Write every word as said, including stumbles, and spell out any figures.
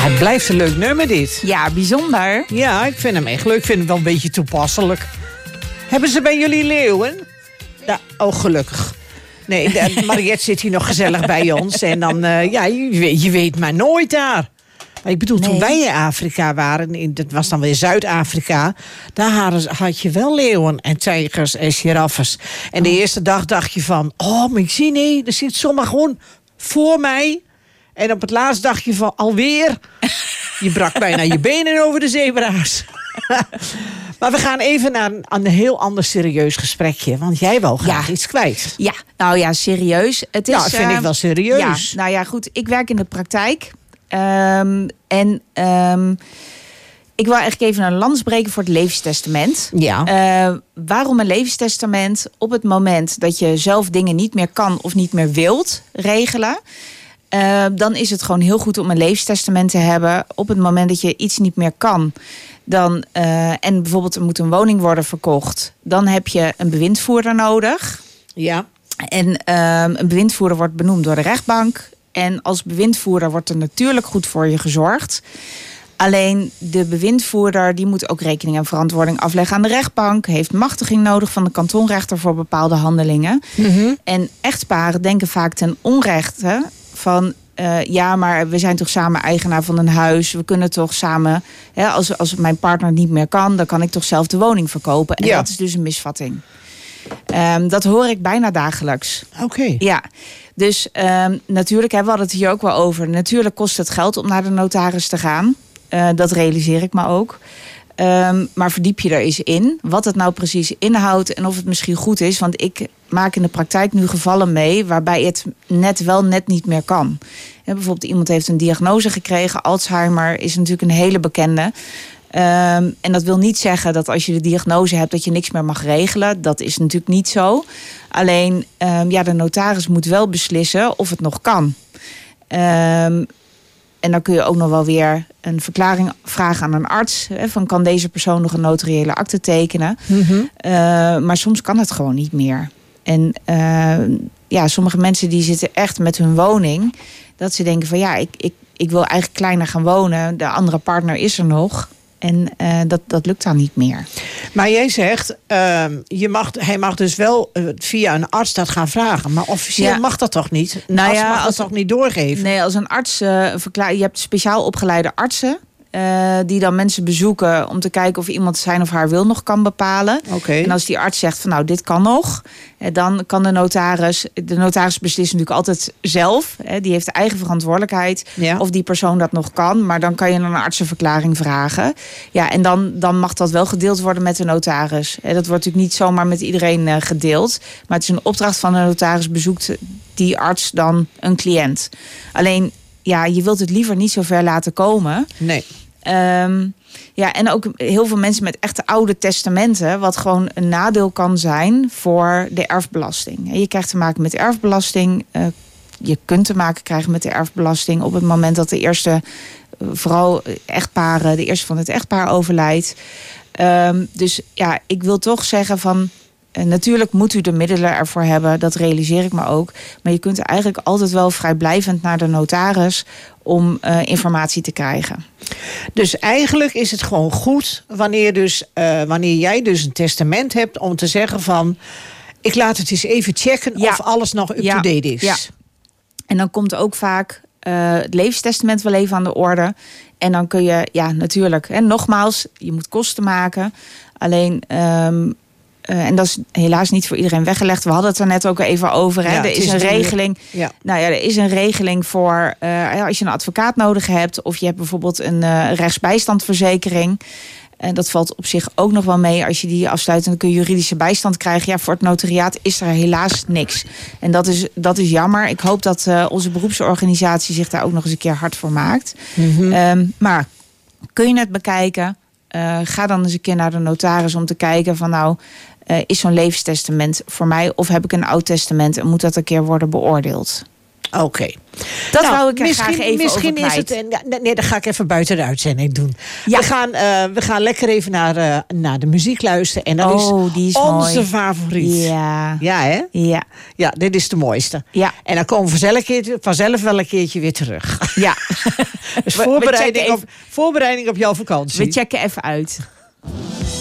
Het blijft een leuk nummer dit. Ja, bijzonder. Ja, ik vind hem echt leuk. Ik vind hem wel een beetje toepasselijk. Hebben ze bij jullie leeuwen? Ja, oh, gelukkig. Nee, de, Mariette zit hier nog gezellig bij ons. En dan, uh, ja, je weet, je weet maar nooit daar. Maar ik bedoel, nee. Toen wij in Afrika waren, in, dat was dan weer Zuid-Afrika, daar had je wel leeuwen en tijgers en giraffes. En de eerste dag dacht je van, oh, maar ik zie nee, er zit zomaar gewoon voor mij. En op het laatst dacht je van, alweer. Je brak bijna je benen over de zebra's. Maar we gaan even naar een, een heel ander serieus gesprekje. Want jij wil graag ja. iets kwijt. Ja, nou ja, serieus. Het is, ja, dat vind uh, ik wel serieus. Ja, nou ja, goed. Ik werk in de praktijk. Um, en um, ik wil eigenlijk even een lans breken voor het levenstestament. Ja. Uh, waarom een levenstestament? Op het moment dat je zelf dingen niet meer kan of niet meer wilt regelen, Uh, dan is het gewoon heel goed om een levenstestament te hebben. Op het moment dat je iets niet meer kan, dan, uh, en bijvoorbeeld er moet een woning worden verkocht, dan heb je een bewindvoerder nodig. Ja. En uh, een bewindvoerder wordt benoemd door de rechtbank. En als bewindvoerder wordt er natuurlijk goed voor je gezorgd. Alleen de bewindvoerder die moet ook rekening en verantwoording afleggen aan de rechtbank. Heeft machtiging nodig van de kantonrechter voor bepaalde handelingen. Mm-hmm. En echtparen denken vaak ten onrechte van uh, ja, maar we zijn toch samen eigenaar van een huis. We kunnen toch samen, hè, als, als mijn partner niet meer kan, dan kan ik toch zelf de woning verkopen. En ja. dat is dus een misvatting. Um, dat hoor ik bijna dagelijks. Oké. Okay. Ja, dus um, natuurlijk, hè, we hadden het hier ook wel over. Natuurlijk kost het geld om naar de notaris te gaan. Uh, dat realiseer ik me ook. Um, maar verdiep je er eens in. Wat het nou precies inhoudt en of het misschien goed is. Want ik maak in de praktijk nu gevallen mee waarbij het net wel net niet meer kan. Ja, bijvoorbeeld iemand heeft een diagnose gekregen. Alzheimer is natuurlijk een hele bekende. Um, en dat wil niet zeggen dat als je de diagnose hebt dat je niks meer mag regelen. Dat is natuurlijk niet zo. Alleen, um, ja, de notaris moet wel beslissen of het nog kan. Um, En dan kun je ook nog wel weer een verklaring vragen aan een arts. Hè, van kan deze persoon nog een notariële akte tekenen? Mm-hmm. Uh, maar soms kan het gewoon niet meer. En uh, ja, sommige mensen die zitten echt met hun woning. Dat ze denken van ja, ik, ik, ik wil eigenlijk kleiner gaan wonen. De andere partner is er nog. En uh, dat, dat lukt dan niet meer. Maar jij zegt, uh, je mag, hij mag dus wel uh, via een arts dat gaan vragen. Maar officieel ja. mag dat toch niet? Een nou arts ja, mag als, dat toch niet doorgeven? Nee, als een arts uh, verklaart, je hebt speciaal opgeleide artsen. Uh, die dan mensen bezoeken om te kijken of iemand zijn of haar wil nog kan bepalen. Okay. En als die arts zegt van nou, dit kan nog, dan kan de notaris, de notaris beslist natuurlijk altijd zelf. Die heeft de eigen verantwoordelijkheid ja. of die persoon dat nog kan. Maar dan kan je een artsenverklaring vragen. Ja, en dan, dan mag dat wel gedeeld worden met de notaris. Dat wordt natuurlijk niet zomaar met iedereen gedeeld. Maar het is een opdracht van de notaris, bezoekt die arts dan een cliënt. Alleen, ja, je wilt het liever niet zo ver laten komen. Nee. Um, ja, en ook heel veel mensen met echte oude testamenten, wat gewoon een nadeel kan zijn voor de erfbelasting. Je krijgt te maken met erfbelasting. Uh, je kunt te maken krijgen met de erfbelasting op het moment dat de eerste, vooral echtparen, de eerste van het echtpaar overlijdt. Um, dus ja, ik wil toch zeggen van, Uh, natuurlijk moet u de middelen ervoor hebben, dat realiseer ik me ook. Maar je kunt eigenlijk altijd wel vrijblijvend naar de notaris om uh, informatie te krijgen. Dus eigenlijk is het gewoon goed wanneer, dus, uh, wanneer jij dus een testament hebt om te zeggen van, ik laat het eens even checken ja. of alles nog up-to-date ja. is. Ja. En dan komt ook vaak uh, het levenstestament wel even aan de orde. En dan kun je, ja natuurlijk, en nogmaals, je moet kosten maken. Alleen, Um, Uh, en dat is helaas niet voor iedereen weggelegd. We hadden het er net ook even over. Hè? Ja, er is, is een regeling. Ja. Nou ja, er is een regeling voor uh, als je een advocaat nodig hebt, of je hebt bijvoorbeeld een uh, rechtsbijstandverzekering. En dat valt op zich ook nog wel mee. Als je die afsluit, dan kun je juridische bijstand krijgen. Ja, voor het notariaat is er helaas niks. En dat is, dat is jammer. Ik hoop dat uh, onze beroepsorganisatie zich daar ook nog eens een keer hard voor maakt. Mm-hmm. Um, maar kun je het bekijken? Uh, ga dan eens een keer naar de notaris om te kijken van nou, Uh, is zo'n levenstestament voor mij of heb ik een oud testament en moet dat een keer worden beoordeeld? Oké. Okay. Dat nou, wou ik er misschien, graag even misschien over is kwijt. het. Nee, dat ga ik even buiten de uitzending doen. Ja. We, gaan, uh, we gaan lekker even naar, uh, naar de muziek luisteren. En dat oh, is, die is onze mooi. favoriet. Ja. Ja, hè? Ja. Ja, dit is de mooiste. Ja. En dan komen we vanzelf, keertje, vanzelf wel een keertje weer terug. Ja. Dus we, voorbereiding, we op, voorbereiding op jouw vakantie. We checken even uit.